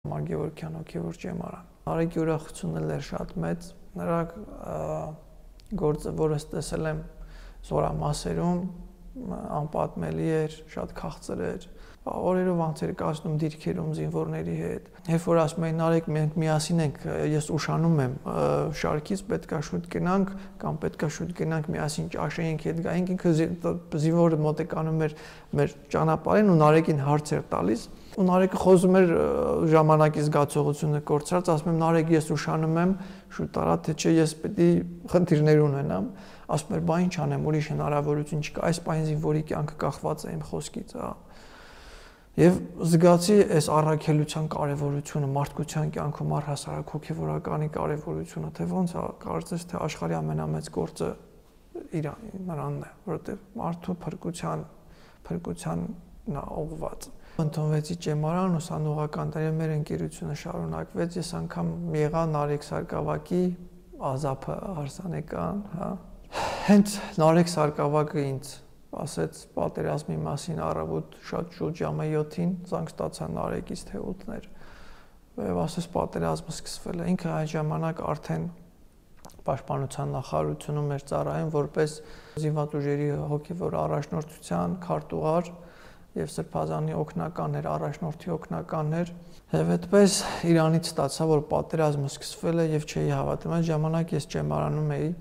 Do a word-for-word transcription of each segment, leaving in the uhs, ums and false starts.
Գևորգյան հոգևոր ճեմարան։ Արեգի ուրախությունն էլ էր շատ մեծ, նրա գործը, որը տեսել եմ զորամասերում, անպատմելի էր, շատ քաղցր էր, օրերով անց էր կացնում դիրքերում զինվորների հետ։ Երբ որ ասում էին Արեգ, մենք միասին ենք, ես ուշանում եմ շարքից, պետքա շուտ գնանք կամ պետքա շուտ գնանք միասին ճաշեինք, հետ գայինք, ինքը զինվորը մոտեկանում էր մեր ճանապարհին ու Արեգին հարց էր տալիս։ Ու Նարեկը խոսում էր ժամանակի զգացողությունը կորցրած, ասում եմ Նարեկ, ես ուշանում եմ, շուտ արա, թե չէ ես պետք է խնդիրներ ունենամ, ասում էր, բա ինչ անեմ, ուրիշ հնարավորություն չկա, այս պահին զինվորի կյանքը կախված է իմ խոսքից, հա։ Եվ զգացի այս առաքելության կարևորությունը, մարդկության կյանքում առհասարակ հոգևորականի կարևորությունը, թե ոնց է, կարծես թե աշխարհի ամենամեծ գործը նրանն է, որովհետև մարդու փրկության, փրկությանն է ուղղված։ Ընդունվեցի ճեմարան, ուսանողական տարի մեր ընկերությունը շարունակվեց, ես անգամ եղա Նարեկ Սարգսակի ազափը հարսանեկան, հա։ Հենց Նարեկ Սարգսակը ինձ ասեց պատերազմի մասին առավոտ շատ շուտ ժամը յոթին, զանգ ստացա Նարեկից թե ութներ։ Եվ ասեց պատերազմը սկսվել է։ Ինքը այդ ժամանակ արդեն պաշտպանության նախարարությունում էր ծառայում որպես զինված ուժերի հոգևոր առաջնորդության քարտուղար եւ Սրբազանի օգնական էր, առաջնորդի օգնական էր, եւ այդպես Իրանից ստացա, որ պատերազմը սկսվել է եւ չէի հավատում, այդ ժամանակ ես ճեմարանում էի։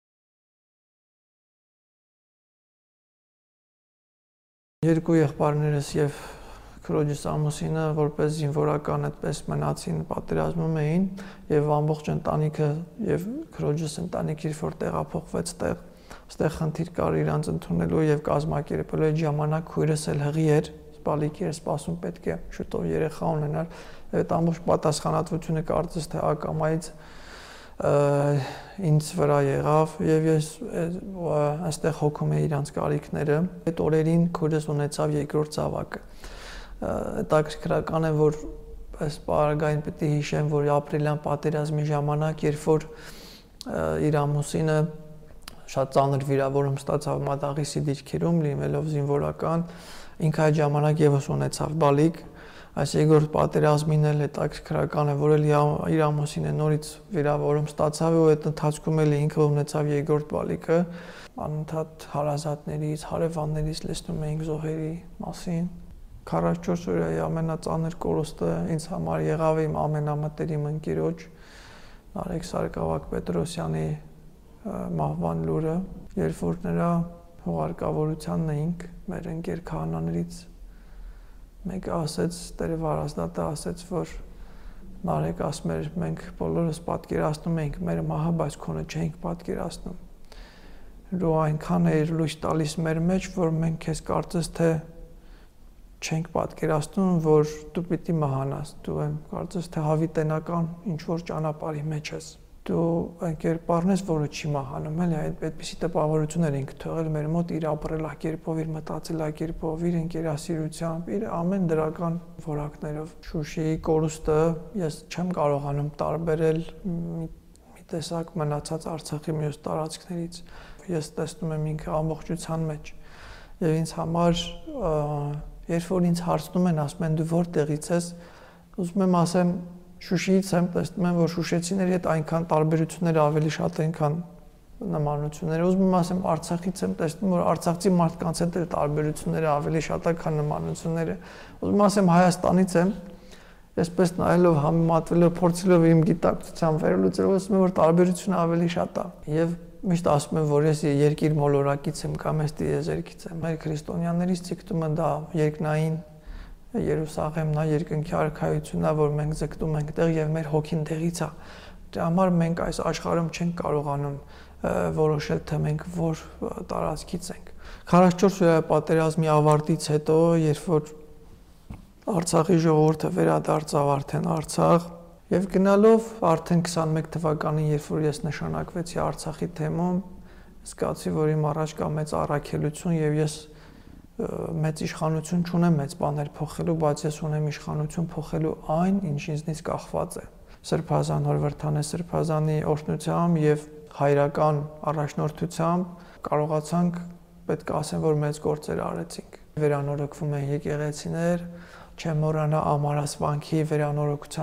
Երկու եղբայրներս եւ քրոջս ամուսինը որպես զինվորական այդպես մնացին, պատերազմում էին եւ ամբողջ ընտանիքը եւ քրոջս ընտանիքը իր որ տեղափոխվեց տեղ Այստեղ խնդիր կար իրանց ընդունելու եւ կազմակերպելու այդ ժամանակ քույրս էլ հղի էր, սպալիքի էր սպասում պետք է շուտով երեխա ունենալ, այդ ամբողջ պատասխանատվությունը կարծես թե ակամայից ինձ վրա եղավ եւ ես այստեղ հոգում էի իրանց կարիքները։ Այդ օրերին քույրս ունեցավ երկրորդ զավակը։ Հետաքրքրական է, որ այս պարագային պետք է հիշեմ, որ ապրիլյան պատերազմի ժամանակ, երբ որ իր ամուսինը շատ ծանր վիրավորում ստացավ մատաղիսի դիրքերում, լինելով զինվորական, ինքը այդ ժամանակ եւս ունեցավ բալիկ, այս երկրորդ պատերազմին էլ հետաքրքրական է, որ էլ իր ամուսինը նորից վիրավորում ստացավ ու այդ ընթացքում էլ ինքը ունեցավ երկրորդ բալիկը, անընդհատ հարազատներից, հարևաններից լսում էինք զոհերի մասին։ քառասունչորս օրյայի ամենածանր կորուստը ինձ համար եղավ իմ ամենամտերիմ ընկերոջ Նարեկ Սարգսակ Պետրոսյանի մահվան լուրը, երբ որ նրա հուղարկավորությանն էինք, մեր ընկեր քահանաներից մեկը ասեց, Տերը վարազդատը ասեց, որ Նարեկ ասում էր, մենք բոլորս պատկերացնում էինք մեր մահը, բայց քոնը չէինք պատկերացնում։ Ու այնքան էր լույս տալիս մեր մեջ, որ մենք քեզ կարծես թե չենք պատկերացնում, որ դու պիտի մահանաս, դու այն կարծես թե հավիտենական ինչ որ ճանապարհի մեջ ես։ Դու կերպարն ես, որը չի մահանում, էլի այդպիսի տպավորություններ ենք թողել մեր մոտ իր ապրելակերպով, իր մտածելակերպով, իր ընկերասիրությամբ, իր ամեն դրական որակներով։ Շուշիի կորուստը ես չեմ կարողանում տարբերել մի տեսակ մնացած Արցախի մյուս տարածքներից։ Ես տեսնում եմ ինքը ամբողջության մեջ եւ ինձ համար երբ որ ինձ հարցնում են, ասում են դու որտեղից ես, ուզում եմ ասեմ Շուշիից եմ, տեսնում եմ, որ շուշեցիների հետ այնքան տարբերությունները ավելի շատ են, քան նմանությունները։ Ուզում եմ ասեմ Արցախից եմ, տեսնում որ արցախցի մարդկանց հետ էլ տարբերությունները ավելի շատ են, քան նմանությունները։ Ուզում եմ ասեմ Հայաստանից եմ, այսպես նայելով, համեմատվելով, փորձելով իմ գիտակցության վերլուծելով, ասում եմ որ տարբերությունը ավելի շատ է։ Եվ միշտ ասում եմ, որ ես երկիր մոլորակից եմ կամ ես տիեզերքից եմ։ Մեր քրիստոնյաներից ցիկտումը դա երկնային Երուսաղեմն է, երկնքի արքայությունն է, որ մենք ձգտում ենք տեղ եւ մեր հոգին տեղից է։ Դրա համար մենք այս աշխարհում չենք կարողանում որոշել, թե մենք որ տարածքից ենք։ քառասունչորս օրյա պատերազմի ավարտից հետո, երբ որ Արցախի ժողովուրդը վերադարձավ արդեն Արցախ եւ գնալով արդեն քսանմեկ թվականին, երբ որ ես նշանակվեցի Արցախի թեմում, զգացի, որ իմ առաջ կա մեծ առաքելություն եւ ես մեծ իշխանություն չունեմ մեծ բաներ փոխելու, բայց ես ունեմ իշխանություն փոխելու այն, ինչ ինձնից կախված է։ Սրբազան Հորվրդանե Սրբազանի օրհնությամբ եւ հայրական առաջնորդությամբ կարողացանք, պետք է ասեմ, որ մեծ գործեր արեցինք։ Վերանորոգվում են եկեղեցիներ, չեմ մոռանա Ամարաս վանքի վերանորոգության